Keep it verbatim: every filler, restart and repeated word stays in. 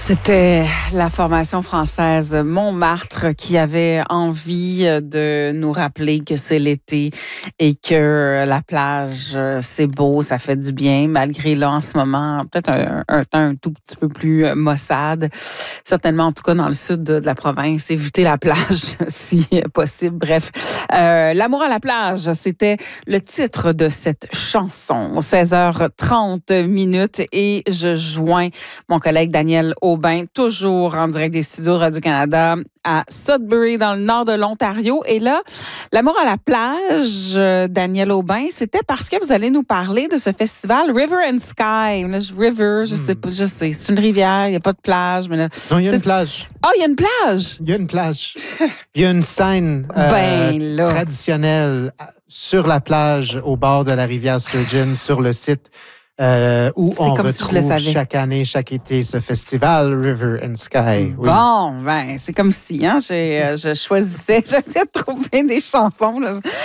C'était la formation française Montmartre qui avait envie de nous rappeler que c'est l'été et que la plage, c'est beau, ça fait du bien, malgré là, en ce moment, peut-être un, un temps un tout petit peu plus maussade. Certainement, en tout cas, dans le sud de, de la province, éviter la plage si possible. Bref, euh, l'amour à la plage, c'était le titre de cette chanson. seize heures trente minutes et je joins mon collègue Daniel Aubin, toujours en direct des studios de Radio-Canada à Sudbury, dans le nord de l'Ontario. Et là, l'amour à la plage, euh, Daniel Aubin, c'était parce que vous allez nous parler de ce festival River and Sky. Là, je- River, je Hmm. sais pas, je sais, c'est une rivière, il n'y a pas de plage. Mais là, Non, il y a c'est- une plage. Ah, il y a une plage! Il y a une plage. Il y a une scène euh, Ben là. traditionnelle euh, sur la plage au bord de la rivière Sturgeon, sur le site euh, où C'est on comme si je retrouve le savais. chaque année, chaque été, ce festival River and Sky. Oui. Bon, ben, c'est comme si, hein, j'ai, euh, je choisissais, j'essayais de trouver des chansons, là.